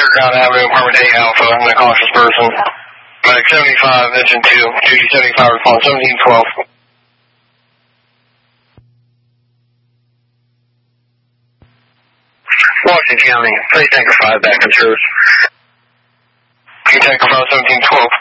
Fairground Avenue, Apartment A Alpha, I'm a cautious person. Medic 75, engine 2, duty 75, response 1712. Washington County, please Tanker 5 back in service. Tanker 5, 1712.